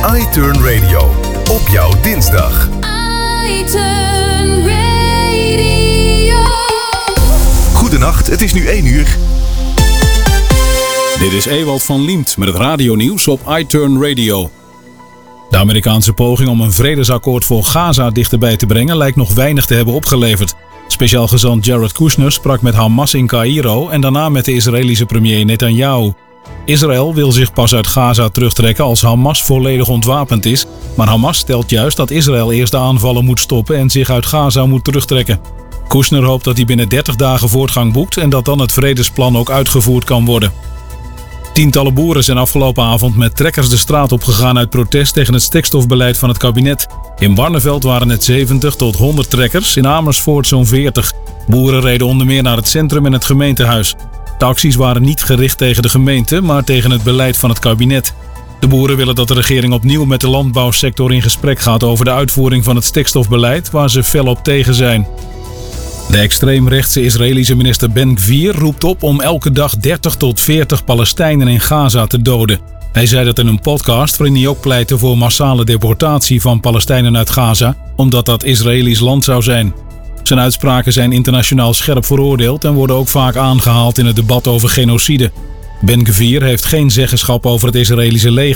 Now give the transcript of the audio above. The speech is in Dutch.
iTurn Radio. Op jouw dinsdag. iTurn Radio. Goedenacht, het is nu 1 uur. Dit is Ewald van Liemt met het radionieuws op iTurn Radio. De Amerikaanse poging om een vredesakkoord voor Gaza dichterbij te brengen lijkt nog weinig te hebben opgeleverd. Speciaal gezant Jared Kushner sprak met Hamas in Caïro en daarna met de Israëlische premier Netanyahu. Israël wil zich pas uit Gaza terugtrekken als Hamas volledig ontwapend is, maar Hamas stelt juist dat Israël eerst de aanvallen moet stoppen en zich uit Gaza moet terugtrekken. Kushner hoopt dat hij binnen 30 dagen voortgang boekt en dat dan het vredesplan ook uitgevoerd kan worden. Tientallen boeren zijn afgelopen avond met trekkers de straat opgegaan uit protest tegen het stikstofbeleid van het kabinet. In Barneveld waren het 70 tot 100 trekkers, in Amersfoort zo'n 40. Boeren reden onder meer naar het centrum en het gemeentehuis. De acties waren niet gericht tegen de gemeente, maar tegen het beleid van het kabinet. De boeren willen dat de regering opnieuw met de landbouwsector in gesprek gaat over de uitvoering van het stikstofbeleid, waar ze fel op tegen zijn. De extreemrechtse Israëlische minister Ben-Gvir roept op om elke dag 30 tot 40 Palestijnen in Gaza te doden. Hij zei dat in een podcast waarin hij ook pleitte voor massale deportatie van Palestijnen uit Gaza, omdat dat Israëlisch land zou zijn. Zijn uitspraken zijn internationaal scherp veroordeeld en worden ook vaak aangehaald in het debat over genocide. Ben-Gvir heeft geen zeggenschap over het Israëlische leger.